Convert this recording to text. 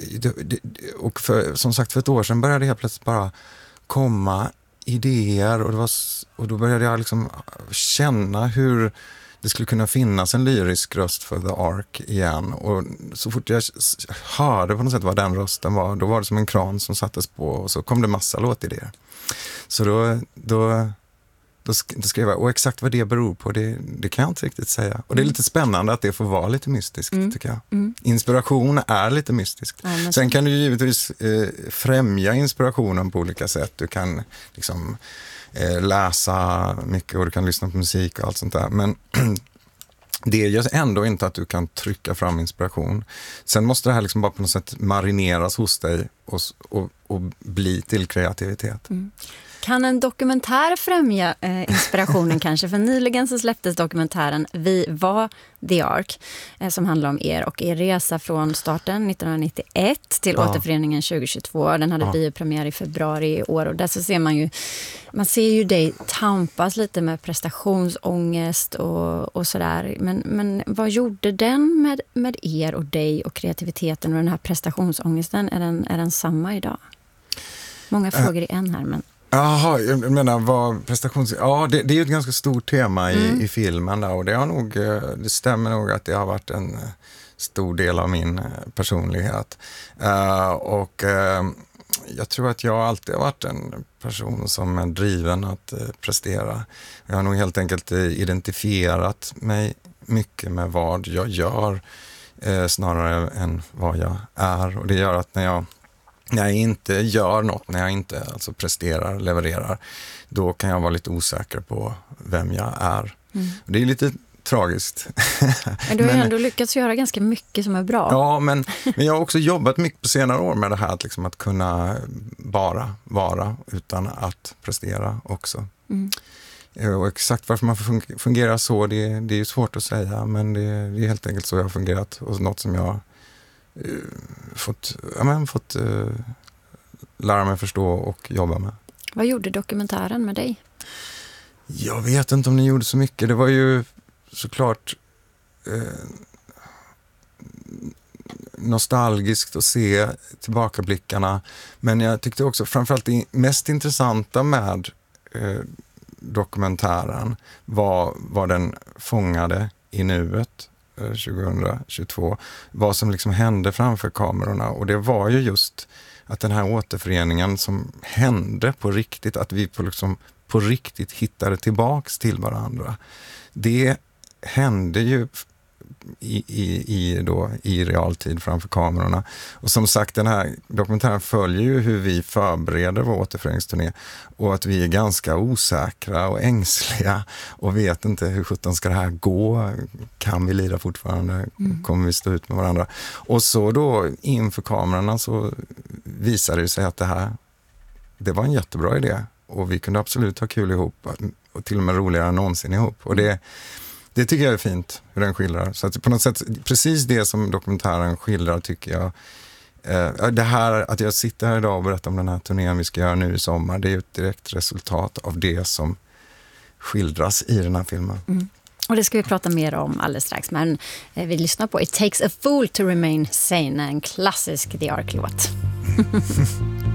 och som sagt för ett år sedan började jag plötsligt bara komma idéer och då började jag liksom känna hur det skulle kunna finnas en lyrisk röst för The Ark igen. Och så fort jag hörde på något sätt vad den rösten var, då var det som en kran som sattes på och så kom det massa låtidéer. Så då skrev jag, och exakt vad det beror på, det kan jag inte riktigt säga. Och det är lite spännande att det får vara lite mystiskt, tycker jag. Inspiration är lite mystiskt. Ja, sen kan du givetvis främja inspirationen på olika sätt. Du kan liksom läsa mycket och du kan lyssna på musik och allt sånt där. Men det gör ändå inte att du kan trycka fram inspiration. Sen måste det här liksom bara på något sätt marineras hos dig och bli till kreativitet. Kan en dokumentär främja inspirationen kanske? För nyligen så släpptes dokumentären Vi var The Ark som handlar om er och er resa från starten 1991 till återföreningen 2022. Den hade biopremiär i februari i år och där så ser man ser ju dig tampas lite med prestationsångest och sådär. Men vad gjorde den med er och dig och kreativiteten och den här prestationsångesten? Är den samma idag? Många frågor i en här, men... Jaha, jag menar vad prestations... Ja, det är ju ett ganska stort tema i filmen där, och det stämmer nog att det har varit en stor del av min personlighet. Jag tror att jag alltid har varit en person som är driven att prestera. Jag har nog helt enkelt identifierat mig mycket med vad jag gör snarare än vad jag är, och det gör att när jag inte gör något, när jag inte alltså presterar, levererar, då kan jag vara lite osäker på vem jag är. Det är lite tragiskt. Men du har ju ändå lyckats göra ganska mycket som är bra. Ja, men jag har också jobbat mycket på senare år med det här att kunna bara vara utan att prestera också. Och exakt varför man fungerar så, det är ju svårt att säga, men det är helt enkelt så jag har fungerat, och något som jag fått lära mig förstå och jobba med. Vad gjorde dokumentären med dig? Jag vet inte om ni gjorde så mycket. Det var ju såklart nostalgiskt att se tillbakablickarna, men jag tyckte också framförallt det mest intressanta med dokumentären var vad den fångade i nuet 2022, vad som liksom hände framför kamerorna, och det var ju just att den här återföreningen som hände på riktigt, att vi på riktigt hittade tillbaks till varandra, det hände ju i realtid framför kamerorna. Och som sagt, den här dokumentären följer ju hur vi förbereder vår återföreningsturné, och att vi är ganska osäkra och ängsliga och vet inte hur sjutton ska det här gå, kan vi lira fortfarande, kommer vi stå ut med varandra. Och så då inför kamerorna så visade det sig att det var en jättebra idé, och vi kunde absolut ha kul ihop, och till och med roligare än någonsin ihop, och det tycker jag är fint hur den skildrar. Så att på något sätt, precis det som dokumentären skildrar tycker jag. Det här att jag sitter här idag och berättar om den här turnén vi ska göra nu i sommar, det är ju ett direkt resultat av det som skildras i den här filmen. Och det ska vi prata mer om alldeles strax. Men vi lyssnar på It Takes a Fool to Remain Sane, en klassisk The Ark-låt.